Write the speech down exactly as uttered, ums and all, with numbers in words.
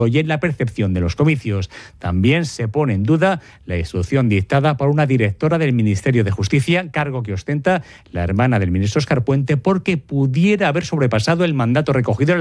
y en la percepción de los comicios. También se pone en duda la instrucción dictada por una directora del Ministerio de Justicia, cargo que ostenta la hermana del ministro Óscar Puente, porque pudiera haber sobrepasado el mandato recogido en